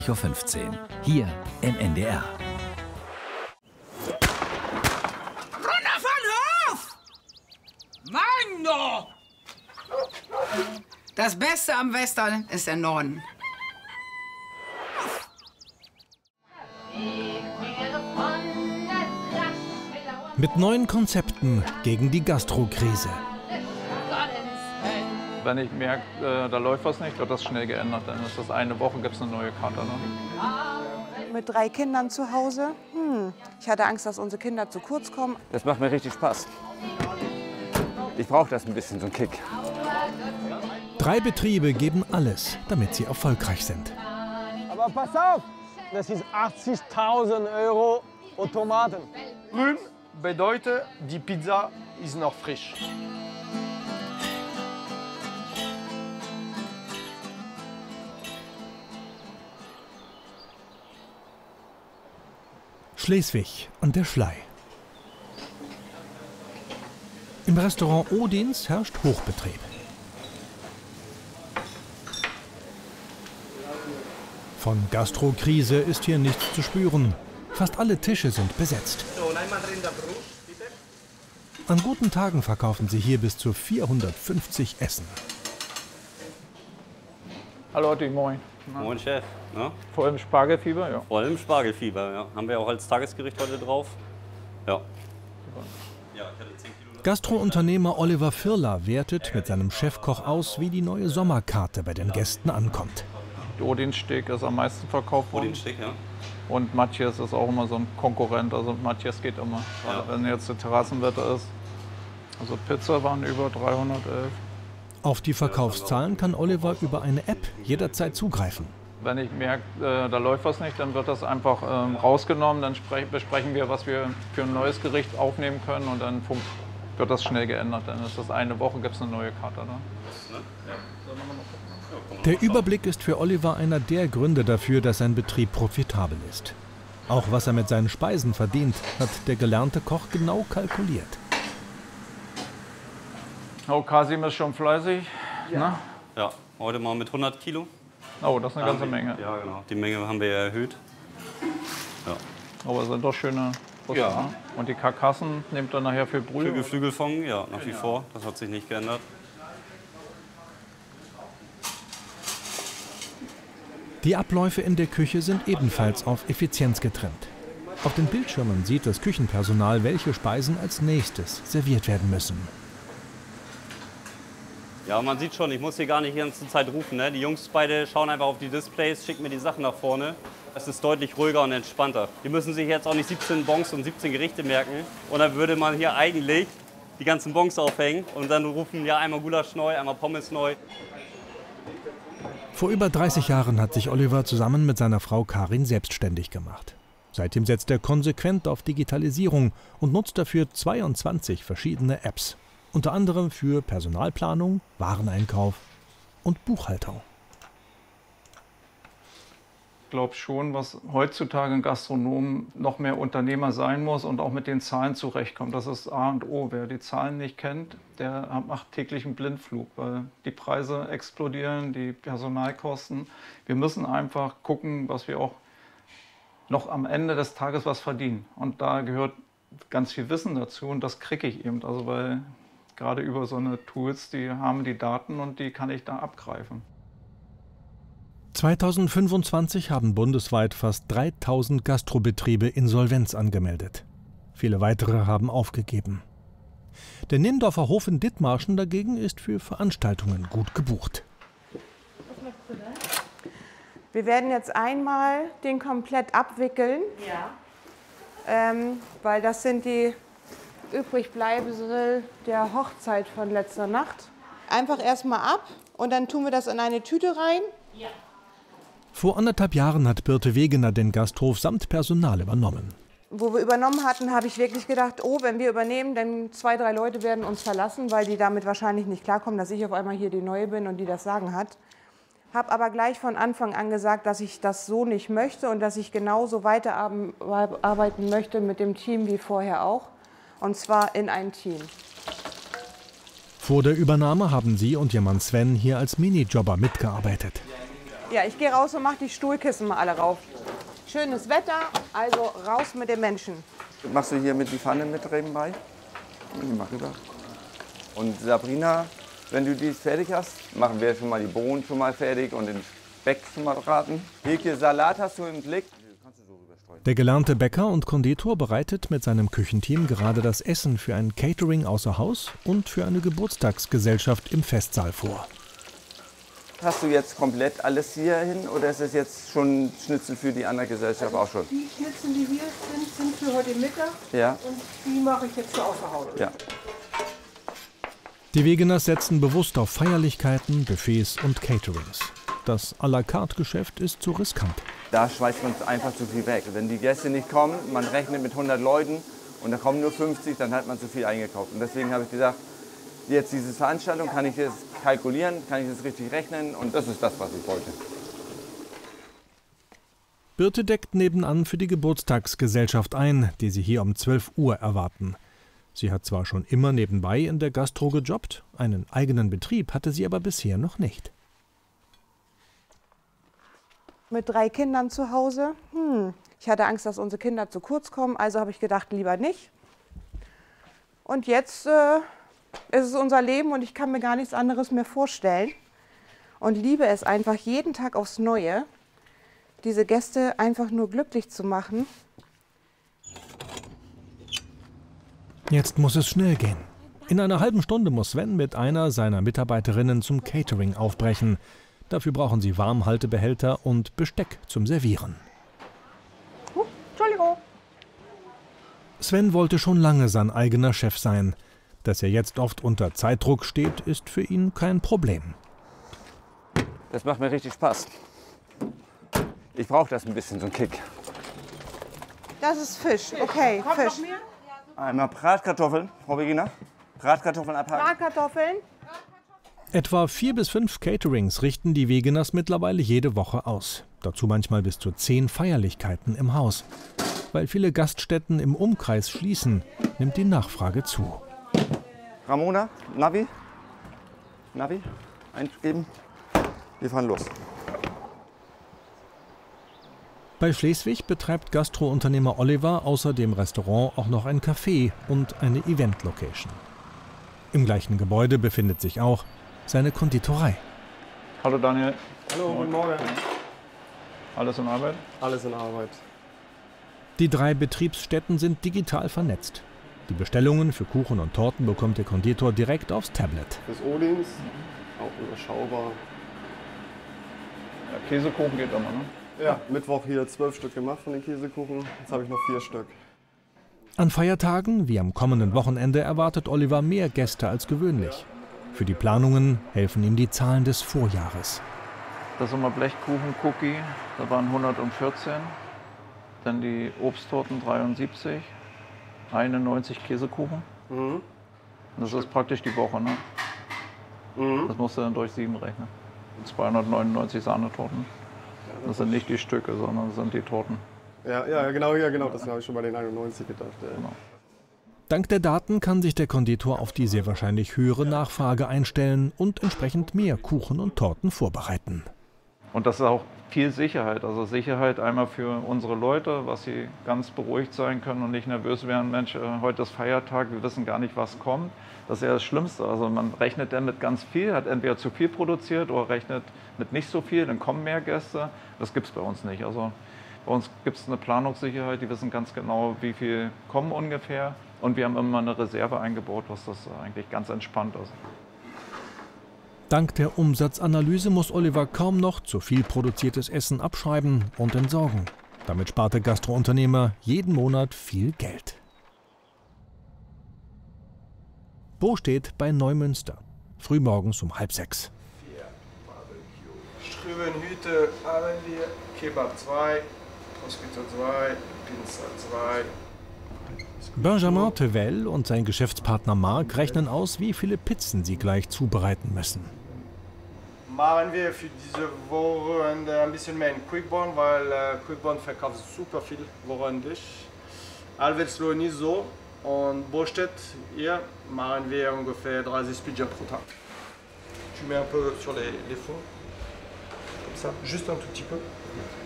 15 Uhr, hier im NDR. Runter von Hof! Mann, doch! Das Beste am Western ist der Norden. Mit neuen Konzepten gegen die Gastrokrise. Wenn ich merke, da läuft was nicht, wird das schnell geändert. Dann ist das eine Woche, gibt es eine neue Karte. Mit 3 Kindern zu Hause. Ich hatte Angst, dass unsere Kinder zu kurz kommen. Das macht mir richtig Spaß. Ich brauche das ein bisschen, so einen Kick. 3 Betriebe geben alles, damit sie erfolgreich sind. Aber pass auf, das ist 80.000 € und Tomaten. Grün bedeutet, die Pizza ist noch frisch. Schleswig an der Schlei. Im Restaurant Odins herrscht Hochbetrieb. Von Gastrokrise ist hier nichts zu spüren. Fast alle Tische sind besetzt. An guten Tagen verkaufen sie hier bis zu 450 Essen. Hallo Otti, moin. Moin Chef. Na? Vor allem Spargelfieber, ja. Vor allem Spargelfieber, ja. Haben wir auch als Tagesgericht heute drauf. Ja. Gastrounternehmer Oliver Firler wertet mit seinem Chefkoch aus, wie die neue Sommerkarte bei den Gästen ankommt. Die Odinsteak ist am meisten verkauft worden. Odinsteak, ja. Und Matthias ist auch immer so ein Konkurrent. Also Matthias geht immer, ja. Wenn jetzt das Terrassenwetter ist. Also Pizza waren über 311. Auf die Verkaufszahlen kann Oliver über eine App jederzeit zugreifen. Wenn ich merke, da läuft was nicht, dann wird das einfach rausgenommen. Dann besprechen wir, was wir für ein neues Gericht aufnehmen können. Und dann wird das schnell geändert. Dann ist das eine Woche, gibt es eine neue Karte. Dann. Der Überblick ist für Oliver einer der Gründe dafür, dass sein Betrieb profitabel ist. Auch was er mit seinen Speisen verdient, hat der gelernte Koch genau kalkuliert. Oh, Kasim ist schon fleißig. Ja. Ne? Ja, heute mal mit 100 Kilo. Oh, das ist eine ganze Menge. Ja, genau. Die Menge haben wir ja erhöht. Ja. Aber es sind doch schöne Brüste, ja. Ne? Und die Karkassen nehmt ihr nachher für Brühe? Für Geflügelfond, ja, nach wie vor. Das hat sich nicht geändert. Die Abläufe in der Küche sind ebenfalls auf Effizienz getrimmt. Auf den Bildschirmen sieht das Küchenpersonal, welche Speisen als nächstes serviert werden müssen. Ja, man sieht schon, ich muss hier gar nicht die ganze Zeit rufen. Ne? Die Jungs beide schauen einfach auf die Displays, schicken mir die Sachen nach vorne. Es ist deutlich ruhiger und entspannter. Die müssen sich jetzt auch nicht 17 Bons und 17 Gerichte merken. Und dann würde man hier eigentlich die ganzen Bons aufhängen und dann rufen, ja, einmal Gulasch neu, einmal Pommes neu. Vor über 30 Jahren hat sich Oliver zusammen mit seiner Frau Karin selbstständig gemacht. Seitdem setzt er konsequent auf Digitalisierung und nutzt dafür 22 verschiedene Apps. Unter anderem für Personalplanung, Wareneinkauf und Buchhaltung. Ich glaube schon, was heutzutage ein Gastronom noch mehr Unternehmer sein muss und auch mit den Zahlen zurechtkommt. Das ist A und O. Wer die Zahlen nicht kennt, der macht täglich einen Blindflug, weil die Preise explodieren, die Personalkosten. Wir müssen einfach gucken, was wir auch noch am Ende des Tages was verdienen. Und da gehört ganz viel Wissen dazu und das kriege ich eben. Also weil gerade über so eine Tools, die haben die Daten und die kann ich da abgreifen. 2025 haben bundesweit fast 3000 Gastrobetriebe Insolvenz angemeldet. Viele weitere haben aufgegeben. Der Nindorfer Hof in Dithmarschen dagegen ist für Veranstaltungen gut gebucht. Was möchtest du denn? Wir werden jetzt einmal den komplett abwickeln, weil das sind die Übrigbleibsel der Hochzeit von letzter Nacht. Einfach erstmal ab und dann tun wir das in eine Tüte rein. Ja. Vor 1,5 Jahren hat Birte Wegener den Gasthof samt Personal übernommen. Wo wir übernommen hatten, habe ich wirklich gedacht, oh, wenn wir übernehmen, dann 2, 3 Leute werden uns verlassen, weil die damit wahrscheinlich nicht klarkommen, dass ich auf einmal hier die Neue bin und die das Sagen hat. Habe aber gleich von Anfang an gesagt, dass ich das so nicht möchte und dass ich genauso weiterarbeiten möchte mit dem Team wie vorher auch. Und zwar in ein Team. Vor der Übernahme haben sie und ihr Mann Sven hier als Minijobber mitgearbeitet. Ja, ich gehe raus und mache die Stuhlkissen mal alle rauf. Schönes Wetter, also raus mit den Menschen. Machst du hier mit die Pfanne mit nebenbei? Mach rüber. Und Sabrina, wenn du die fertig hast, machen wir schon mal die Bohnen schon mal fertig und den Speck schon mal braten. Hilke, Salat hast du im Blick? Der gelernte Bäcker und Konditor bereitet mit seinem Küchenteam gerade das Essen für ein Catering außer Haus und für eine Geburtstagsgesellschaft im Festsaal vor. Hast du jetzt komplett alles hier hin oder ist es jetzt schon Schnitzel für die andere Gesellschaft auch schon? Die Schnitzel, die hier sind für heute Mittag. Ja. Und die mache ich jetzt für außer Haus. Ja. Die Wegeners setzen bewusst auf Feierlichkeiten, Buffets und Caterings. Das à la carte Geschäft ist zu riskant. Da schmeißt man einfach zu viel weg. Wenn die Gäste nicht kommen, man rechnet mit 100 Leuten und da kommen nur 50, dann hat man zu viel eingekauft. Und deswegen habe ich gesagt, jetzt diese Veranstaltung, kann ich das kalkulieren, kann ich das richtig rechnen und das ist das, was ich wollte. Birte deckt nebenan für die Geburtstagsgesellschaft ein, die sie hier um 12 Uhr erwarten. Sie hat zwar schon immer nebenbei in der Gastro gejobbt, einen eigenen Betrieb hatte sie aber bisher noch nicht. Mit 3 Kindern zu Hause. Ich hatte Angst, dass unsere Kinder zu kurz kommen, also habe ich gedacht, lieber nicht. Und jetzt ist es unser Leben und ich kann mir gar nichts anderes mehr vorstellen. Und liebe es einfach jeden Tag aufs Neue, diese Gäste einfach nur glücklich zu machen. Jetzt muss es schnell gehen. In einer halben Stunde muss Sven mit einer seiner Mitarbeiterinnen zum Catering aufbrechen. Dafür brauchen sie Warmhaltebehälter und Besteck zum Servieren. Entschuldigung. Sven wollte schon lange sein eigener Chef sein. Dass er jetzt oft unter Zeitdruck steht, ist für ihn kein Problem. Das macht mir richtig Spaß. Ich brauche das ein bisschen, so ein Kick. Das ist Fisch, okay, Fisch. Einmal Bratkartoffeln, Frau Regina. Bratkartoffeln abhaken. Bratkartoffeln. Etwa 4 bis 5 Caterings richten die Wegeners mittlerweile jede Woche aus. Dazu manchmal bis zu 10 Feierlichkeiten im Haus. Weil viele Gaststätten im Umkreis schließen, nimmt die Nachfrage zu. Ramona, Navi, eingeben. Wir fahren los. Bei Schleswig betreibt Gastrounternehmer Oliver außer dem Restaurant auch noch ein Café und eine Event-Location. Im gleichen Gebäude befindet sich auch seine Konditorei. Hallo Daniel. Hallo, guten Morgen. Alles in Arbeit? Alles in Arbeit. Die 3 Betriebsstätten sind digital vernetzt. Die Bestellungen für Kuchen und Torten bekommt der Konditor direkt aufs Tablet. Fürs Odins, auch überschaubar. Ja, Käsekuchen geht immer, ne? Ja, Mittwoch hier 12 Stück gemacht von den Käsekuchen. Jetzt habe ich noch 4 Stück. An Feiertagen, wie am kommenden Wochenende, erwartet Oliver mehr Gäste als gewöhnlich. Für die Planungen helfen ihm die Zahlen des Vorjahres. Das ist immer Blechkuchen-Cookie, da waren 114. Dann die Obsttorten 73, 91 Käsekuchen. Mhm. Das ist praktisch die Woche, ne? Mhm. Das musst du dann durch 7 rechnen. 299 Sahnetorten. Das sind nicht die Stücke, sondern das sind die Torten. Ja, genau. Das habe ich schon bei den 91 gedacht. Ja. Genau. Dank der Daten kann sich der Konditor auf die sehr wahrscheinlich höhere Nachfrage einstellen und entsprechend mehr Kuchen und Torten vorbereiten. Und das ist auch viel Sicherheit. Also Sicherheit einmal für unsere Leute, was sie ganz beruhigt sein können und nicht nervös werden. Mensch, heute ist Feiertag, wir wissen gar nicht, was kommt. Das ist ja das Schlimmste. Also man rechnet dann mit ganz viel, hat entweder zu viel produziert oder rechnet mit nicht so viel, dann kommen mehr Gäste. Das gibt es bei uns nicht. Also bei uns gibt es eine Planungssicherheit, die wissen ganz genau, wie viel kommen ungefähr. Und wir haben immer eine Reserve eingebaut, was das eigentlich ganz entspannt ist. Dank der Umsatzanalyse muss Oliver kaum noch zu viel produziertes Essen abschreiben und entsorgen. Damit spart der Gastrounternehmer jeden Monat viel Geld. Bo steht bei Neumünster, frühmorgens um 5:30. Strübenhüte haben wir, Kebab 2, Prosciutto 2, Pizza 2. Benjamin Tevel und sein Geschäftspartner Marc rechnen aus, wie viele Pizzen sie gleich zubereiten müssen. Machen wir für diese Wochenende ein bisschen mehr in Quickborn, weil Quickborn verkauft super viel wochenendlich. Alvetslo nicht so. Und Bostedt, hier machen wir ungefähr 30 Pizzas pro Tag. Tu mets un peu sur les fonds, comme ça, juste un tout petit peu.